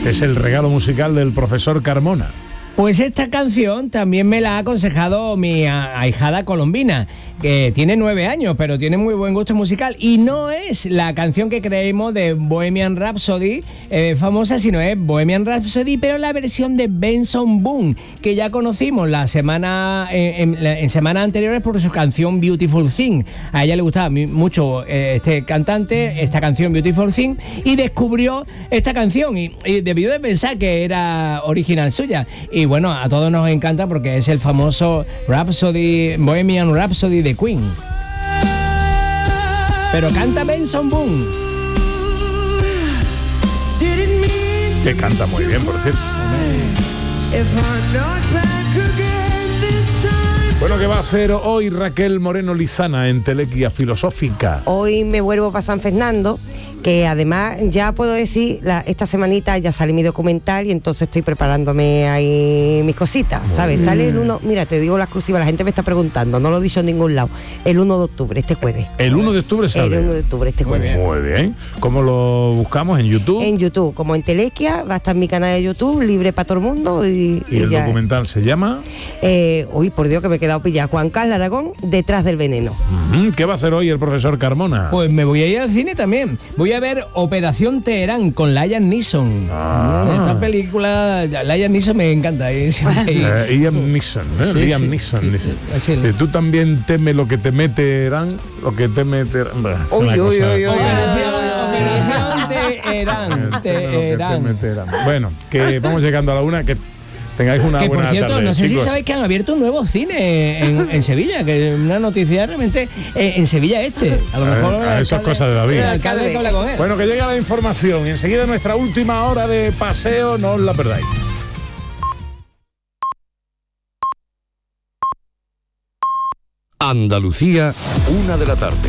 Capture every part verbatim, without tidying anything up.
Es el regalo musical del profesor Carmona. Pues esta canción también me la ha aconsejado mi ahijada Colombina, que tiene nueve años, pero tiene muy buen gusto musical. Y no es la canción que creemos de Bohemian Rhapsody eh, famosa, sino es Bohemian Rhapsody, pero la versión de Benson Boone, que ya conocimos la semana en, en, en semanas anteriores por su canción Beautiful Thing. A ella le gustaba mucho eh, este cantante, esta canción Beautiful Thing, y descubrió esta canción y, y debió de pensar que era original suya. Y bueno, a todos nos encanta porque es el famoso Rhapsody, Bohemian Rhapsody de Queen. Pero canta Benson Boone. Que canta muy bien, por cierto. Bueno, ¿qué va a hacer hoy Raquel Moreno Lizana en Telequia Filosófica? Hoy me vuelvo para San Fernando, que además ya puedo decir, la, esta semanita ya sale mi documental y entonces estoy preparándome ahí mis cositas, ¿sabes? Mm. Sale el uno, mira, te digo la exclusiva, la gente me está preguntando, no lo he dicho en ningún lado, el uno de octubre, este jueves. ¿El uno de octubre sale? El uno de octubre, este jueves. Muy bien. Muy bien. ¿Cómo lo buscamos? ¿En YouTube? En YouTube, como en Telequia, va a estar en mi canal de YouTube, libre para todo el mundo. ¿Y, ¿Y, y el ya, documental se llama? Eh, uy, por Dios, que me he quedado pillada. Juan Carlos Aragón, Detrás del veneno. Uh-huh. ¿Qué va a hacer hoy el profesor Carmona? Pues me voy a ir al cine también. Voy a ver Operación Teherán con Liam Neeson. Ah. Esta película, Liam Neeson me encanta. ¿eh? Eh, Liam Neeson, ¿eh? Sí, Liam sí. Neeson. Sí, sí, sí. Tú también temes lo que te meterán, lo que te meterán. Uy, uy, uy, uy. Operación Teherán. Teherán. Bueno, que vamos llegando a la una, que tengáis una que buena por cierto, tarde, no sé chicos. si sabéis que han abierto un nuevo cine en, en Sevilla, que es una noticia realmente eh, en Sevilla Este. A lo mejor a, a eso es cosa de David. El alcalde habla con él. Bueno, que llega la información y enseguida nuestra última hora de paseo, no os la perdáis. Andalucía, una de la tarde.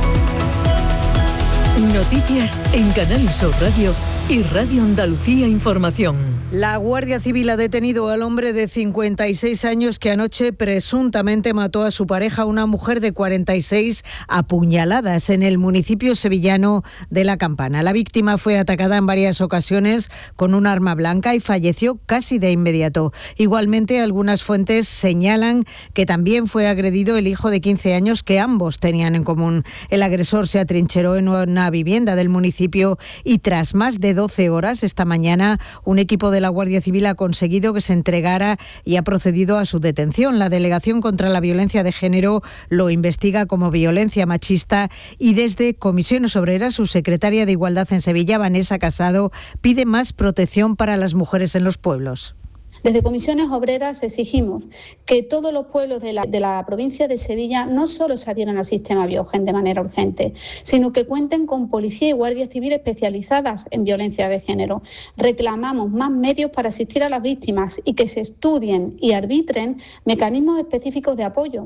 Noticias en Canal Sur Radio y Radio Andalucía Información. La Guardia Civil ha detenido al hombre de cincuenta y seis años que anoche presuntamente mató a su pareja, una mujer de cuarenta y seis, a puñaladas en el municipio sevillano de La Campana. La víctima fue atacada en varias ocasiones con un arma blanca y falleció casi de inmediato. Igualmente, algunas fuentes señalan que también fue agredido el hijo de quince años que ambos tenían en común. El agresor se atrincheró en una vivienda del municipio y tras más de doce horas esta mañana un equipo de la Guardia Civil ha conseguido que se entregara y ha procedido a su detención. La Delegación contra la Violencia de Género lo investiga como violencia machista y desde Comisiones Obreras, su secretaria de Igualdad en Sevilla, Vanessa Casado, pide más protección para las mujeres en los pueblos. Desde Comisiones Obreras exigimos que todos los pueblos de la, de la provincia de Sevilla no solo se adhieran al sistema Biogen de manera urgente, sino que cuenten con policía y guardia civil especializadas en violencia de género. Reclamamos más medios para asistir a las víctimas y que se estudien y arbitren mecanismos específicos de apoyo.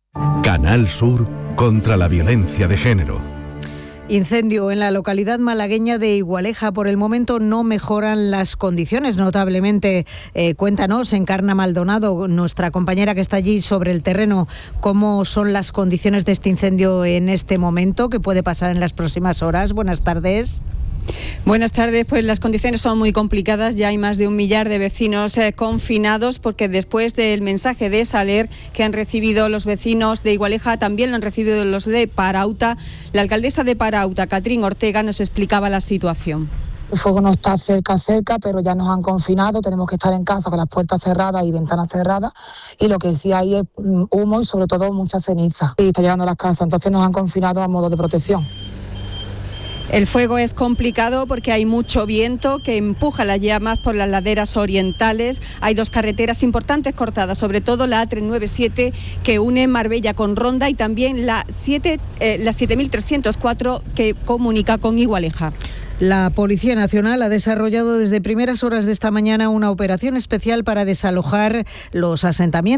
Canal Sur contra la violencia de género. Incendio en la localidad malagueña de Igualeja. Por el momento no mejoran las condiciones notablemente. Eh, cuéntanos, Encarna Maldonado, nuestra compañera que está allí sobre el terreno, cómo son las condiciones de este incendio en este momento, qué puede pasar en las próximas horas. Buenas tardes. Buenas tardes, pues las condiciones son muy complicadas, ya hay más de un millar de vecinos eh, confinados porque después del mensaje de Saler que han recibido los vecinos de Igualeja, también lo han recibido los de Parauta. La alcaldesa de Parauta, Catrín Ortega, nos explicaba la situación. El fuego no está cerca, cerca, pero ya nos han confinado, tenemos que estar en casa con las puertas cerradas y ventanas cerradas y lo que sí hay es humo y sobre todo mucha ceniza. Y está llegando a las casas, entonces nos han confinado a modo de protección. El fuego es complicado porque hay mucho viento que empuja las llamas por las laderas orientales. Hay dos carreteras importantes cortadas, sobre todo la A trescientos noventa y siete que une Marbella con Ronda y también la, siete, eh, la siete mil trescientos cuatro que comunica con Igualeja. La Policía Nacional ha desarrollado desde primeras horas de esta mañana una operación especial para desalojar los asentamientos